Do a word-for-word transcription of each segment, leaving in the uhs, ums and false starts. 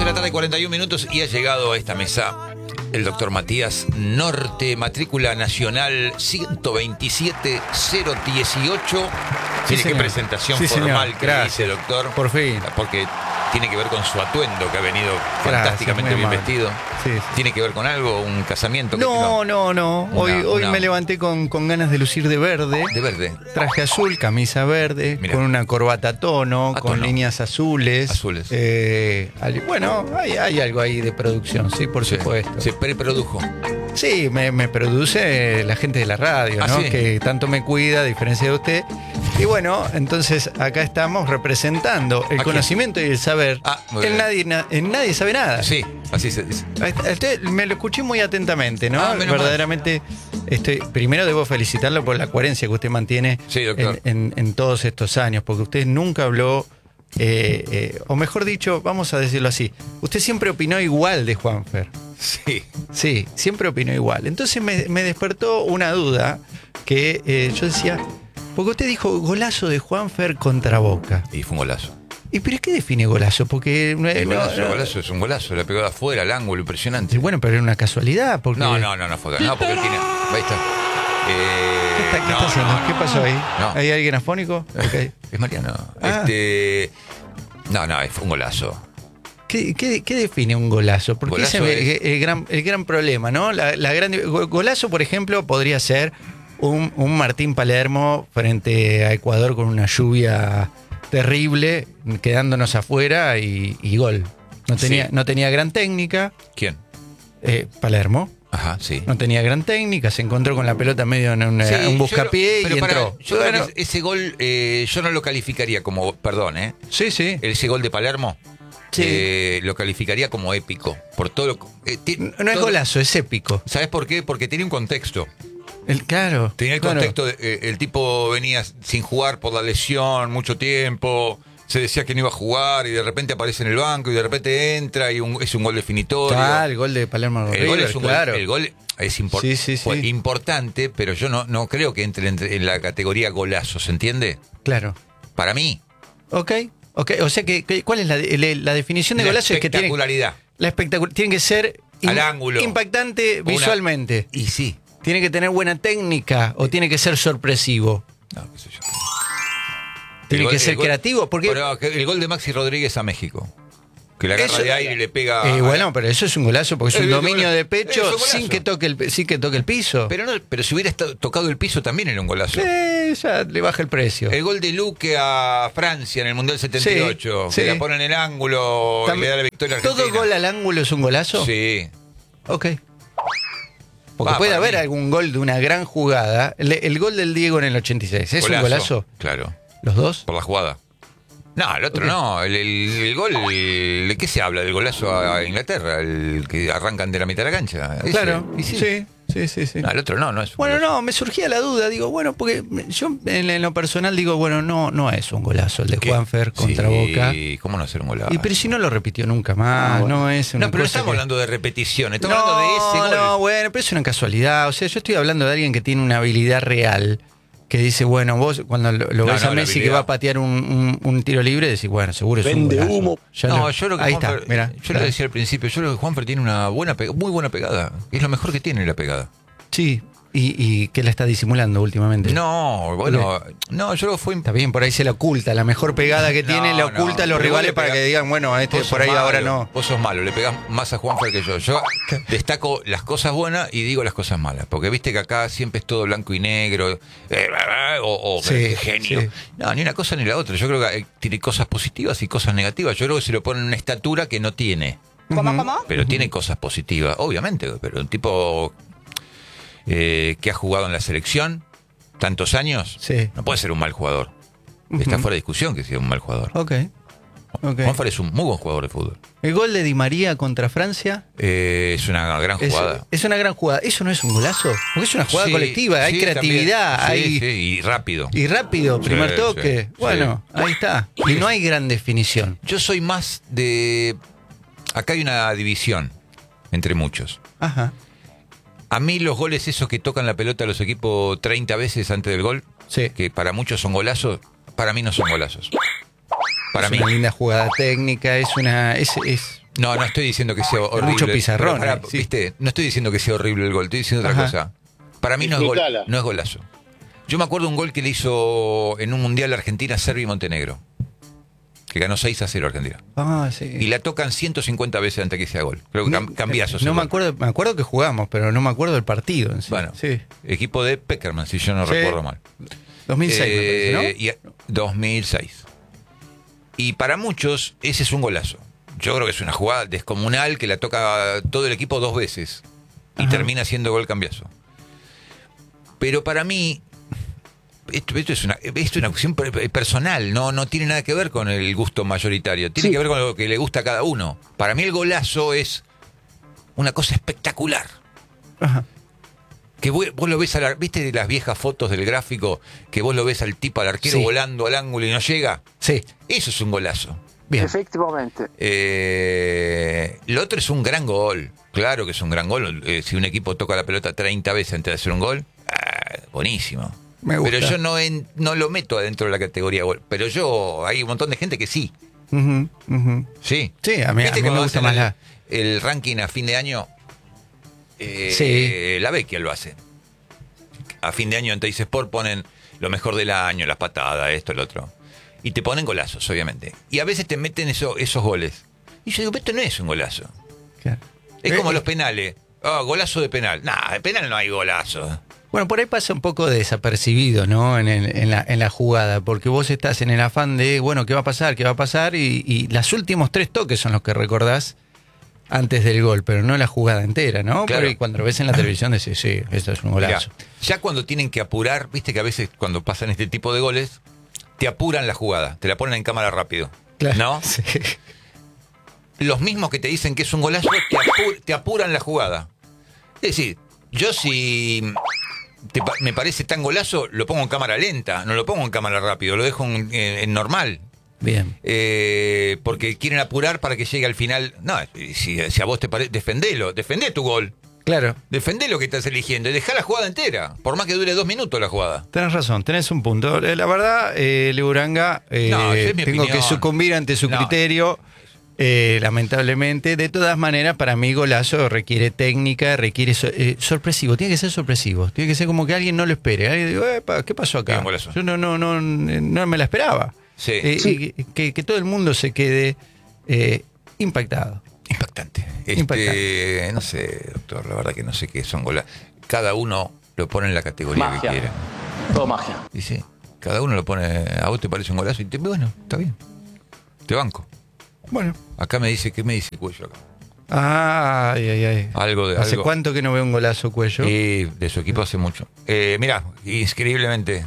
la tarde, cuarenta y un minutos, y ha llegado a esta mesa el doctor Matías Norte, matrícula nacional ciento veintisiete cero dieciocho. Sí, Mire qué presentación sí, formal señor. que Gracias. dice, doctor. Por fin. Porque tiene que ver con su atuendo, que ha venido Gracias, fantásticamente muy bien amable. vestido. Sí, sí. ¿Tiene que ver con algo? ¿Un casamiento? ¿Qué- No, no, no. Hoy, Una- hoy una- me levanté con, con ganas de lucir de verde. De verde. Traje azul, camisa verde, Mirá. con una corbata a tono, A con tono. líneas azules. Azules. Eh, al- bueno, hay, hay algo ahí de producción, sí, por Sí, supuesto. se preprodujo. Sí, me, me produce la gente de la radio, Ah, ¿no? sí. Que tanto me cuida, a diferencia de usted. Y bueno, entonces acá estamos representando el ¿A quién? conocimiento y el saber. Ah, muy en, bien. nadie, na- en nadie sabe nada. Sí, así se dice. Ahí está. Usted me lo escuché muy atentamente, ¿no? Ah, menos Verdaderamente, este, primero debo felicitarlo por la coherencia que usted mantiene Sí, doctor. en, en- en todos estos años, porque usted nunca habló, eh, eh, o mejor dicho, vamos a decirlo así, usted siempre opinó igual de Juanfer. Sí. Sí, siempre opinó igual. Entonces me, me despertó una duda que eh, yo decía, porque usted dijo golazo de Juanfer contra Boca. Y fue un golazo. ¿Y pero qué define golazo? Porque no, El no- golazo, el no- golazo es un golazo. La pegó de afuera, al ángulo, impresionante. bueno, pero era una casualidad. Porque, No, no, no, no fue. No, porque él tiene. Ahí está. Eh, ¿Qué está, qué no, está haciendo? no, ¿Qué no, pasó ahí? no. ¿Hay alguien afónico? Ok. Es Mariano. Ah. Este. No, no, fue un golazo. ¿Qué, qué, qué define un golazo? Porque Golazo ese es es- el, gran, el gran problema, ¿no? La, la gran, go- golazo, por ejemplo, podría ser un, un Martín Palermo frente a Ecuador con una lluvia terrible, quedándonos afuera y, y gol. No tenía, Sí. no tenía gran técnica, ¿Quién? eh, Palermo. Ajá, sí. No tenía gran técnica, se encontró con la pelota medio en una- Sí, un yo buscapié creo- y pero pará, entró. yo creo Bueno, que ese gol eh, yo no lo calificaría como, perdón, ¿eh? sí, sí. Ese gol de Palermo Sí. eh, lo calificaría como épico. Por todo lo, eh, ti- No es todo- golazo, es épico. ¿Sabes por qué? Porque tiene un contexto. El, claro. Tenía el claro. contexto, de, eh, el tipo venía sin jugar por la lesión mucho tiempo, se decía que no iba a jugar y de repente aparece en el banco y de repente entra y un- es un gol definitorio. Ah, el gol de Palermo el gol River, es un claro. gol, el gol es impor- Sí, sí, sí. fue importante, pero yo no, no creo que entre, entre en la categoría golazo, ¿se entiende? Claro. Para mí, Ok, ok. O sea, que, que- ¿cuál es la, de- la definición de la golazo? Es que tiene, espectacularidad. la espectacular, tiene que ser Al ángulo. impactante Una- visualmente. Y sí. Tiene que tener buena técnica o tiene que ser sorpresivo. No, qué sé yo. Tiene El gol- que ser el gol- creativo. Porque, pero el gol de Maxi Rodríguez a México. Que la agarra Eso- de aire y le pega. eh, a- bueno, pero eso es un golazo porque es Eh, un eh, dominio golazo. de Es pecho un golazo. sin que toque el, sin que toque el piso. Pero, no, pero si hubiera estado- tocado el piso también era un golazo. Eh, ya le baja el precio. El gol de Luque a Francia en el Mundial setenta y ocho, Sí, que sí. la pone en el ángulo y Tam- le da la victoria a Argentina. ¿Todo gol al ángulo es un golazo? Sí. Ok. Porque Va, puede para haber mí. algún gol de una gran jugada. El, el gol del Diego en el ochenta y seis, ¿es un golazo? Claro, ¿Los dos? por la jugada. No, el otro Ok. no. El, el- el gol, el- ¿de qué se habla? Del golazo a Inglaterra, el que arrancan de la mitad de la cancha. Ese. Claro. Y sí. Sí, sí, sí. sí. No, el otro no, no es un Bueno, golazo. no, me surgía la duda. Digo, bueno, porque yo en, en lo personal digo, bueno, no, no es un golazo el de ¿Qué? Juanfer contra Sí, Boca. ¿cómo no hacer un golazo? Y pero si no lo repitió nunca más, no es una No, pero no cosa estamos que- hablando de repetición, estamos no, hablando de ese gol. no, bueno, pero es una casualidad. O sea, yo estoy hablando de alguien que tiene una habilidad real. Que dice, bueno, vos cuando lo, lo No, ves no, a la Messi que habilidad. va a patear un, un- un tiro libre, decís, bueno, seguro es Vende un golazo. humo. Ya No, lo- yo creo que ahí Juanfer, está, mirá. yo lo decía al principio, yo creo que Juanfer tiene una buena pega- muy buena pegada. Es lo mejor que tiene la pegada. Sí, y, y que la está disimulando últimamente. No, bueno, no, yo creo que fue Está bien, por ahí se la oculta. La mejor pegada que No, tiene la oculta no, a los pero rivales vos le para pegás- que digan, bueno, a este Vos por sos ahí ahora malo, no. Vos sos malo, le pegás más a Juanfer que yo. Yo destaco las cosas buenas y digo las cosas malas. Porque viste que acá siempre es todo blanco y negro, eh, o, o Sí, genio. sí. No, ni una cosa ni la otra. Yo creo que eh, tiene cosas positivas y cosas negativas. Yo creo que se lo ponen en una estatura que no tiene. ¿Cómo, cómo? Pero tiene cosas positivas, obviamente. Pero un tipo eh, que ha jugado en la selección tantos años, Sí. no puede ser un mal jugador. Está Ujú. fuera de discusión que sea un mal jugador. Ok. ok. Juanfer es un muy buen jugador de fútbol. El gol de Di María contra Francia Eh, es una gran es, jugada. es una gran jugada. ¿Eso no es un golazo? Porque es una jugada Sí, colectiva, hay sí, creatividad, también. hay... Sí, sí, y rápido. Y rápido, Sí, primer sí, toque. sí. Bueno, ahí está. Y no hay gran definición. Yo soy más de... Acá hay una división entre muchos. Ajá. A mí los goles esos que tocan la pelota a los equipos treinta veces antes del gol, Sí. que para muchos son golazos, para mí no son golazos. Para es mí. una linda jugada técnica, es una... Es, es, No, no estoy diciendo que sea horrible. Mucho pizarrón. Pero, pará, sí. ¿viste? No estoy diciendo que sea horrible el gol, estoy diciendo otra Ajá. cosa. Para mí no es, gol, no es golazo. Yo me acuerdo un gol que le hizo en un Mundial Argentina, Serbia y Montenegro. Que ganó seis a cero Argentina. Ah, sí. Y la tocan ciento cincuenta veces antes que sea gol. Creo que no, cam cambiazo. No me acuerdo, me acuerdo que jugamos, pero no me acuerdo del partido en sí. Bueno, sí. equipo de Peckerman, si yo no Sí. recuerdo mal. dos mil seis, Eh, me parece, ¿no? y, dos mil seis. Y para muchos, ese es un golazo. Yo creo que es una jugada descomunal que la toca todo el equipo dos veces. Y Ajá. termina siendo gol cambiazo. Pero para mí, esto, esto es una, esto es una cuestión personal, no, no tiene nada que ver con el gusto mayoritario, tiene Sí. que ver con lo que le gusta a cada uno. Para mí el golazo es una cosa espectacular. Ajá. Que vos, vos lo ves, a la, ¿viste las viejas fotos del gráfico? Que vos lo ves al tipo, al arquero Sí. volando al ángulo y no llega. Sí, Eso es un golazo. bien. Efectivamente. Eh, lo otro es un gran gol. Claro que es un gran gol. Eh, si un equipo toca la pelota treinta veces antes de hacer un gol, ah, buenísimo. Me gusta. Pero yo no, en, no lo meto adentro de la categoría gol. Pero yo, hay un montón de gente que sí. Ujú, ujú. Sí. Sí, a mí, a ¿Viste mí me cuando gusta hacen más el, la... el ranking a fin de año? Eh, Sí. La Vecchia lo hace. A fin de año en Teis Sport ponen lo mejor del año, las patadas, esto, el otro. Y te ponen golazos, obviamente. Y a veces te meten eso, esos goles. Y yo digo, esto no es un golazo. Claro. Es Eh, como eh, los penales. Ah, golazo de penal. Nah, de penal no hay golazo. Bueno, por ahí pasa un poco desapercibido, ¿no? En, el- en, la, en la jugada, porque vos estás en el afán de, bueno, ¿qué va a pasar? ¿Qué va a pasar? Y, y los últimos tres toques son los que recordás antes del gol, pero no la jugada entera, ¿no? Claro. Pero cuando lo ves en la televisión decís, sí, esto es un Mirá, golazo. ya cuando tienen que apurar, viste que a veces cuando pasan este tipo de goles, te apuran la jugada, te la ponen en cámara rápido. Claro. ¿No? Sí. Los mismos que te dicen que es un golazo, te, apu- te apuran la jugada. Es decir, yo si te pa- me parece tan golazo, lo pongo en cámara lenta, no lo pongo en cámara rápido, lo dejo en, en- en normal. Bien. Eh, porque quieren apurar para que llegue al final. No, si, si a vos te parece, defendelo, defendé tu gol. Claro, Defendé lo que estás eligiendo y dejá la jugada entera, por más que dure dos minutos la jugada. tenés razón, tenés un punto. Eh, La verdad, eh, Leburanga, eh, No, esa es mi tengo opinión. que sucumbir ante su No. criterio. Eh, lamentablemente, de todas maneras, para mí golazo requiere técnica, requiere so- eh, sorpresivo, tiene que ser sorpresivo, tiene que ser como que alguien no lo espere. Alguien digo, "Epa, ¿qué pasó acá? Bien, golazo. Yo no, no, no, no me la esperaba. Sí. Eh, Sí. y que, que todo el mundo se quede eh, impactado. Impactante. Este, Impactante. No sé, doctor, la verdad que no sé qué son golazos. Cada uno lo pone en la categoría que Magia. quiera. Todo magia. Y sí, cada uno lo pone. A vos te parece un golazo y te, bueno, está bien. Te banco. Bueno. Acá me dice, ¿qué me dice Cuello acá? Ay, ay, ay. Algo de ¿Hace algo. cuánto que no veo un golazo Cuello? Y de su equipo hace mucho. Eh, mirá, increíblemente,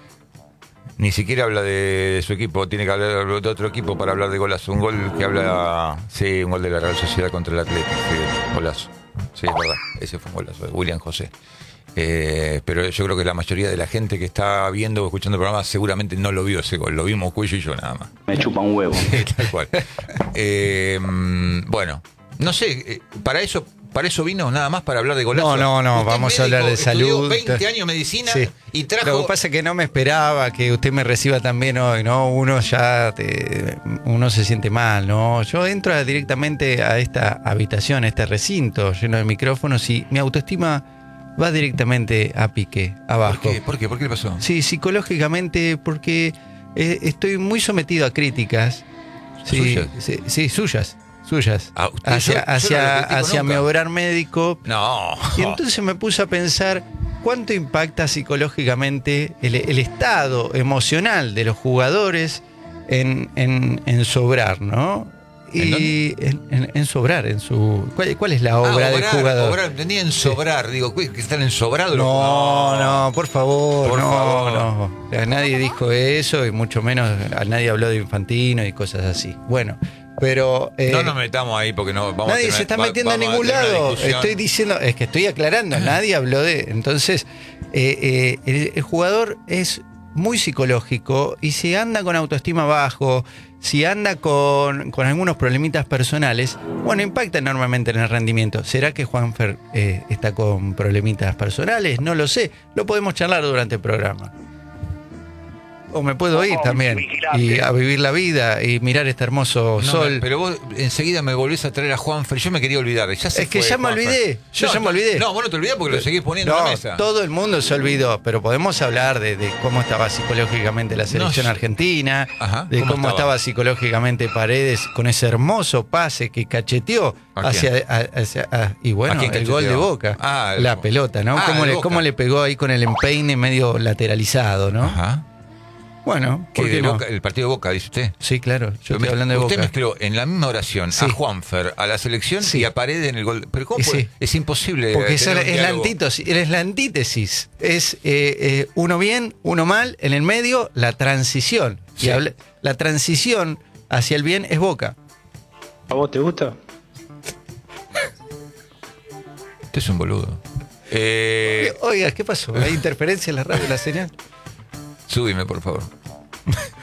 ni siquiera habla de, de su equipo, tiene que hablar de otro equipo para hablar de golazo. Un gol que habla, sí, un gol de la Real Sociedad contra el Atlético, sí, golazo. Sí, es verdad, ese fue un golazo, de William José. Eh, pero yo creo que la mayoría de la gente que está viendo o escuchando el programa seguramente no lo vio ese gol, lo vimos Cuello y yo nada más. Me chupa un huevo. Sí, tal cual. Eh, bueno, no sé, eh, para eso para eso vino nada más para hablar de golazo. No, no, no, Usted vamos es a hablar de médico, estudió salud. veinte años medicina Sí. y trajo. Lo que pasa es que no me esperaba que usted me reciba también hoy, ¿no? Uno ya te- uno se siente mal, ¿no? Yo entro a- directamente a esta habitación, a este recinto lleno de micrófonos y mi autoestima va directamente a pique, abajo. ¿Por qué? ¿Por qué? ¿Por qué le pasó? Sí, psicológicamente, porque eh, estoy muy sometido a críticas. Sí, ¿Suyas? sí, sí, suyas, suyas. Ah, usted- hacia yo- yo no hacia, lo critico hacia mi nunca. obrar médico. No. Y entonces me puse a pensar cuánto impacta psicológicamente el, el estado emocional de los jugadores en, en- en sobrar, ¿no? Y en, en- en sobrar, en su. ¿Cuál, cuál es la Ah, obra del obrar, jugador? obrar, entendí en sobrar. Digo, ¿qué, que están ensobrados los No, jugadores? no, por favor, Por no, favor. no. O sea, nadie dijo eso y mucho menos a nadie habló de Infantino y cosas así. Bueno, pero eh, No nos metamos ahí porque no vamos a nadie tener- se está va- metiendo a vamos a ningún tener una lado. discusión. Estoy diciendo, es que estoy aclarando, nadie habló de. Entonces, eh, eh, el, el jugador es muy psicológico y si anda con autoestima bajo, si anda con, con algunos problemitas personales, bueno, impacta enormemente en el rendimiento. ¿Será que Juanfer eh, está con problemitas personales? No lo sé. Lo podemos charlar durante el programa. o me puedo ir también y a vivir la vida y mirar este hermoso No, sol. Pero vos enseguida me volvés a traer a Juanfer. Yo me quería olvidar. Ya se Es que fue, ya me Juanfer. olvidé, yo No, ya me no, olvidé. No, vos no te olvidás porque lo seguís poniendo en No, la mesa. todo el mundo se olvidó, pero podemos hablar de, de cómo estaba psicológicamente la selección No, argentina, Ajá, de ¿cómo cómo estaba? estaba? psicológicamente Paredes con ese hermoso pase que cacheteó ¿A hacia, a- hacia- a- y ¿A bueno, quién el gol de cacheteó? Boca, Ah, el- la pelota, ¿no? Ah, ¿Cómo, de le, Boca. cómo le pegó ahí con el empeine medio lateralizado, ¿no? Ajá. Bueno, ¿Qué, ¿por qué de no? Boca- el partido de Boca, dice usted? Sí, claro, yo Pero estoy hablando de usted Boca. mezcló en la misma oración Sí. a Juanfer, a la selección Sí. y a Paredes en el gol. Pero ¿cómo Y puede? sí. Es imposible. Porque tener esa un es la, diálogo. antítesis, es la antítesis. Es eh, eh, uno bien, uno mal, en el medio, la transición. Sí. Y habla- la transición hacia el bien es Boca. ¿A vos te gusta? Usted es un boludo. Eh, Oiga, ¿qué pasó? ¿Hay interferencia en la radio, la señal? Súbime, por favor.